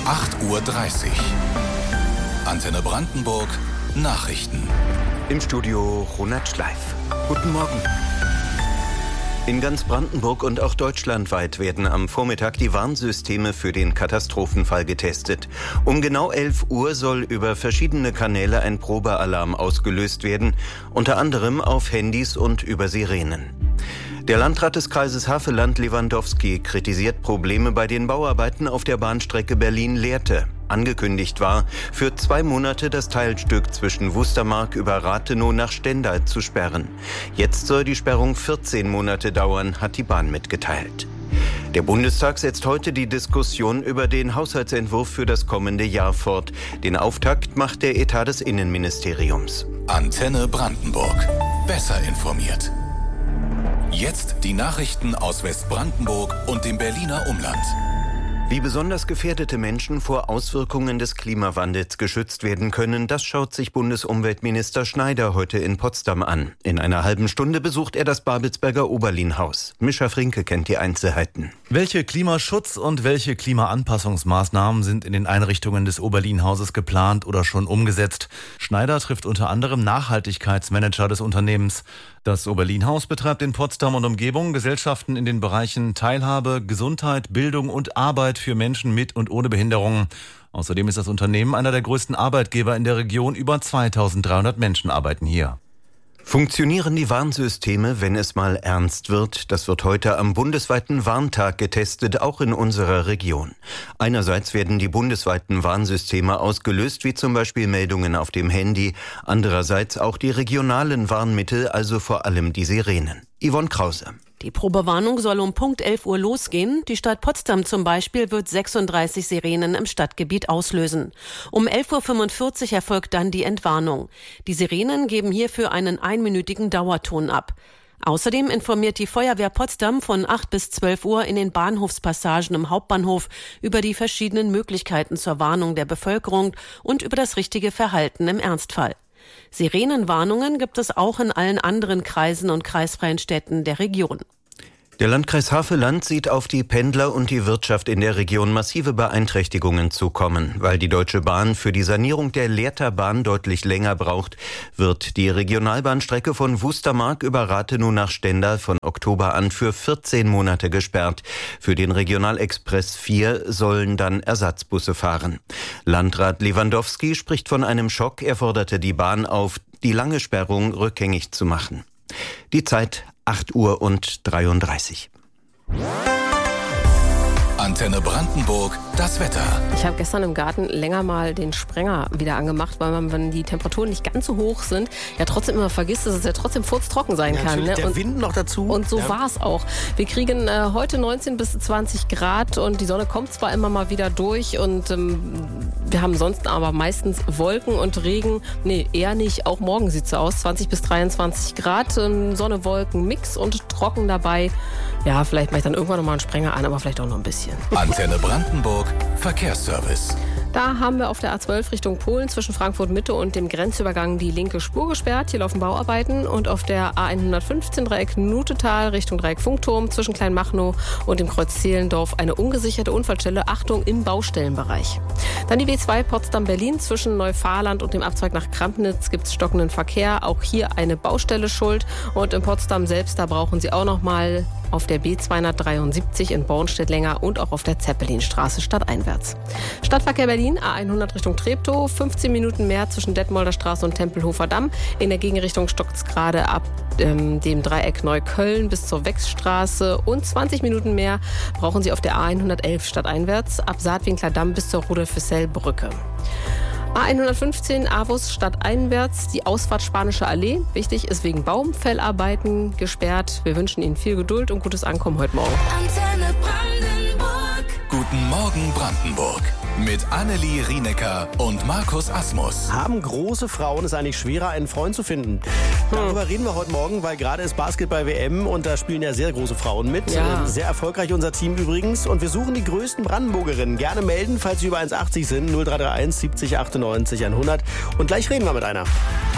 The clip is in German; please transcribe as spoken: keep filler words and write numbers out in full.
acht Uhr dreißig. Antenne Brandenburg, Nachrichten. Im Studio Ronald Schleif. Guten Morgen. In ganz Brandenburg und auch deutschlandweit werden am Vormittag die Warnsysteme für den Katastrophenfall getestet. Um genau elf Uhr soll über verschiedene Kanäle ein Probealarm ausgelöst werden, unter anderem auf Handys und über Sirenen. Der Landrat des Kreises Havelland, Lewandowski, kritisiert Probleme bei den Bauarbeiten auf der Bahnstrecke Berlin-Lehrte. Angekündigt war, für zwei Monate das Teilstück zwischen Wustermark über Rathenow nach Stendal zu sperren. Jetzt soll die Sperrung vierzehn Monate dauern, hat die Bahn mitgeteilt. Der Bundestag setzt heute die Diskussion über den Haushaltsentwurf für das kommende Jahr fort. Den Auftakt macht der Etat des Innenministeriums. Antenne Brandenburg. Besser informiert. Jetzt die Nachrichten aus Westbrandenburg und dem Berliner Umland. Wie besonders gefährdete Menschen vor Auswirkungen des Klimawandels geschützt werden können, das schaut sich Bundesumweltminister Schneider heute in Potsdam an. In einer halben Stunde besucht er das Babelsberger Oberlin-Haus. Mischa Frinke kennt die Einzelheiten. Welche Klimaschutz- und welche Klimaanpassungsmaßnahmen sind in den Einrichtungen des Oberlin-Hauses geplant oder schon umgesetzt? Schneider trifft unter anderem Nachhaltigkeitsmanager des Unternehmens. Das Oberlin-Haus betreibt in Potsdam und Umgebung Gesellschaften in den Bereichen Teilhabe, Gesundheit, Bildung und Arbeit für Menschen mit und ohne Behinderungen. Außerdem ist das Unternehmen einer der größten Arbeitgeber in der Region. Über zweitausenddreihundert Menschen arbeiten hier. Funktionieren die Warnsysteme, wenn es mal ernst wird? Das wird heute am bundesweiten Warntag getestet, auch in unserer Region. Einerseits werden die bundesweiten Warnsysteme ausgelöst, wie zum Beispiel Meldungen auf dem Handy. Andererseits auch die regionalen Warnmittel, also vor allem die Sirenen. Yvonne Krause. Die Probewarnung soll um Punkt elf Uhr losgehen. Die Stadt Potsdam zum Beispiel wird sechsunddreißig Sirenen im Stadtgebiet auslösen. Um elf Uhr fünfundvierzig erfolgt dann die Entwarnung. Die Sirenen geben hierfür einen einminütigen Dauerton ab. Außerdem informiert die Feuerwehr Potsdam von acht bis zwölf Uhr in den Bahnhofspassagen im Hauptbahnhof über die verschiedenen Möglichkeiten zur Warnung der Bevölkerung und über das richtige Verhalten im Ernstfall. Sirenenwarnungen gibt es auch in allen anderen Kreisen und kreisfreien Städten der Region. Der Landkreis Havelland sieht auf die Pendler und die Wirtschaft in der Region massive Beeinträchtigungen zukommen. Weil die Deutsche Bahn für die Sanierung der Lehrter Bahn deutlich länger braucht, wird die Regionalbahnstrecke von Wustermark über Rathenow nach Stendal von Oktober an für vierzehn Monate gesperrt. Für den Regionalexpress vier sollen dann Ersatzbusse fahren. Landrat Lewandowski spricht von einem Schock. Er forderte die Bahn auf, die lange Sperrung rückgängig zu machen. Die Zeit acht Uhr und dreiunddreißig. Antenne Brandenburg, das Wetter. Ich habe gestern im Garten länger mal den Sprenger wieder angemacht, weil man, wenn die Temperaturen nicht ganz so hoch sind, ja trotzdem immer vergisst, dass es ja trotzdem furztrocken sein ja, kann. Ne? Der und, Wind noch dazu. Und so ja. war es auch. Wir kriegen äh, heute neunzehn bis zwanzig Grad und die Sonne kommt zwar immer mal wieder durch und ähm, wir haben sonst aber meistens Wolken und Regen. Nee, eher nicht. Auch morgen sieht es so aus. zwanzig bis dreiundzwanzig Grad, ähm, Sonne, Wolken, Mix und trocken dabei. Ja, vielleicht mache ich dann irgendwann noch mal einen Sprenger an, aber vielleicht auch noch ein bisschen. Antenne Brandenburg, Verkehrsservice. Da haben wir auf der A zwölf Richtung Polen zwischen Frankfurt Mitte und dem Grenzübergang die linke Spur gesperrt. Hier laufen Bauarbeiten. Und auf der A hundertfünfzehn Dreieck Nutetal Richtung Dreieck Funkturm zwischen Kleinmachnow und dem Kreuz Zehlendorf eine ungesicherte Unfallstelle. Achtung, im Baustellenbereich. Dann die B zwei Potsdam-Berlin zwischen Neufahrland und dem Abzweig nach Krampnitz gibt es stockenden Verkehr. Auch hier eine Baustelle schuld. Und in Potsdam selbst, da brauchen Sie auch noch mal auf der B zweihundertdreiundsiebzig in Bornstedt länger und auch auf der Zeppelinstraße stadteinwärts. Stadtverkehr Berlin, A hundert Richtung Treptow, fünfzehn Minuten mehr zwischen Detmolder Straße und Tempelhofer Damm. In der Gegenrichtung stockt es gerade ab ähm, dem Dreieck Neukölln bis zur Wechsstraße und zwanzig Minuten mehr brauchen Sie auf der A hundertelf stadteinwärts ab Saatwinkler Damm bis zur Rudolf-Füssell-Brücke. A hundertfünfzehn Avus stadteinwärts, die Ausfahrt Spanische Allee. Wichtig ist wegen Baumfellarbeiten gesperrt. Wir wünschen Ihnen viel Geduld und gutes Ankommen heute Morgen. Antenne Brandenburg. Guten Morgen Brandenburg. Mit Annelie Rienecker und Markus Asmus. Haben große Frauen es eigentlich schwerer, einen Freund zu finden? Darüber reden wir heute Morgen, weil gerade ist Basketball-W M und da spielen ja sehr große Frauen mit. Ja. Sehr erfolgreich unser Team übrigens. Und wir suchen die größten Brandenburgerinnen. Gerne melden, falls Sie über eins Komma achtzig sind. null drei drei eins siebzig achtundneunzig hundert. Und gleich reden wir mit einer.